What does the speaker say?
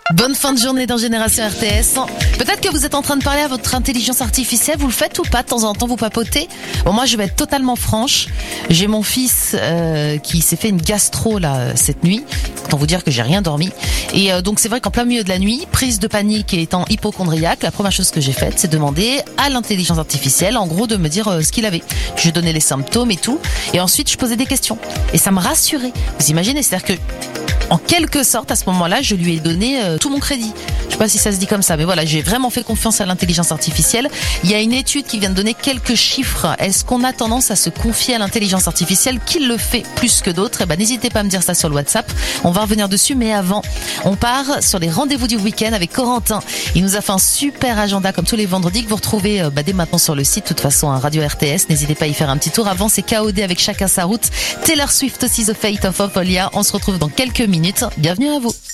Bonne fin de journée dans Génération RTS. Peut-être que vous êtes en train de parler à votre intelligence artificielle, vous le faites ou pas de temps en temps, vous papotez? Bon, moi je vais être totalement franche. J'ai mon fils qui s'est fait une gastro là cette nuit. Autant vous dire que j'ai rien dormi. Et donc c'est vrai qu'en plein milieu de la nuit, prise de panique et étant hypochondriaque, la première chose que j'ai faite, c'est demander à l'intelligence artificielle, en gros, de me dire ce qu'il avait. Je lui donnais les symptômes et tout. Et ensuite, je posais des questions. Et ça me rassurait. Vous imaginez, c'est-à-dire que en quelque sorte, à ce moment-là, je lui ai donné tout mon crédit. Je sais pas si ça se dit comme ça, mais voilà, j'ai vraiment fait confiance à l'intelligence artificielle. Il y a une étude qui vient de donner quelques chiffres. Est-ce qu'on a tendance à se confier à l'intelligence artificielle? Qui le fait plus que d'autres? Eh ben, n'hésitez pas à me dire ça sur le WhatsApp. On va revenir dessus, mais avant, on part sur les rendez-vous du week-end avec Corentin. Il nous a fait un super agenda comme tous les vendredis que vous retrouvez dès maintenant sur le site. De toute façon, un Radio RTS. N'hésitez pas à y faire un petit tour. Avant, c'est KOD avec Chacun sa route. Taylor Swift aussi, The Fate of Ophelia. On se retrouve dans quelques minutes. Bienvenue à vous.